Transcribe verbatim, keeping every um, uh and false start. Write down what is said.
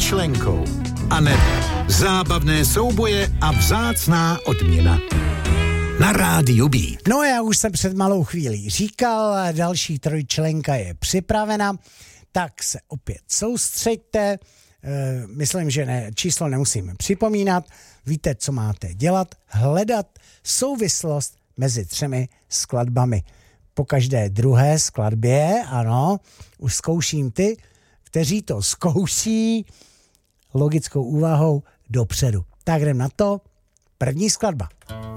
trojčlenkou. A ne zábavné souboje a vzácná odměna. Na rádiu B. No já už jsem před malou chvílí říkal, další trojčlenka je připravena, tak se opět soustřeďte. E, myslím, že ne, číslo nemusím připomínat. Víte, co máte dělat? Hledat souvislost mezi třemi skladbami. Po každé druhé skladbě, ano, už zkouším ty, kteří to zkouší logickou úvahou dopředu. Tak jdem na to. První skladba.